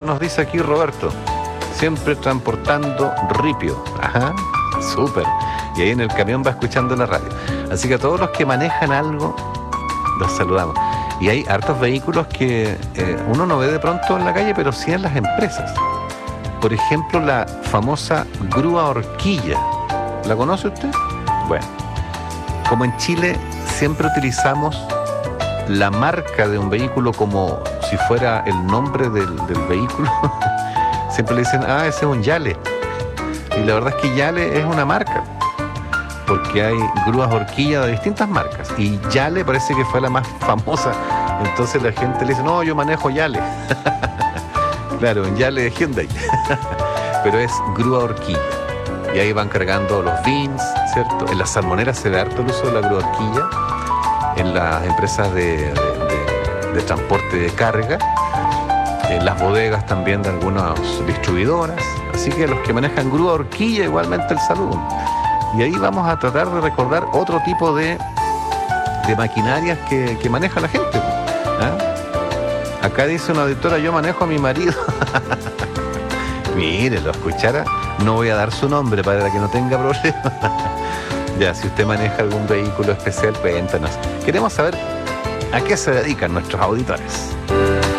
nos dice aquí Roberto. Siempre transportando ripio. Ajá, súper. Y ahí en el camión va escuchando la radio. Así que a todos los que manejan algo, los saludamos. Y hay hartos vehículos que uno no ve de pronto en la calle, pero sí en las empresas. Por ejemplo, la famosa grúa horquilla. ¿La conoce usted? Bueno, como en Chile siempre utilizamos la marca de un vehículo como si fuera el nombre del vehículo, siempre le dicen, ese es un Yale. Y la verdad es que Yale es una marca, porque hay grúas horquilla de distintas marcas. Y Yale parece que fue la más famosa. Entonces la gente le dice, no, yo manejo Yale. Claro, un Yale de Hyundai. Pero es grúa horquilla. Y ahí van cargando los beans, ¿cierto? En las salmoneras se ve harto el uso de la grúa horquilla. En las empresas de transporte de carga. En las bodegas también de algunas distribuidoras. Así que los que manejan grúa horquilla, igualmente el saludo. Y ahí vamos a tratar de recordar otro tipo de maquinarias que maneja la gente. ¿Ah? Acá dice una auditora, yo manejo a mi marido. Mire, lo escuchara. No voy a dar su nombre para que no tenga problema. Ya, si usted maneja algún vehículo especial, cuéntanos. Queremos saber a qué se dedican nuestros auditores.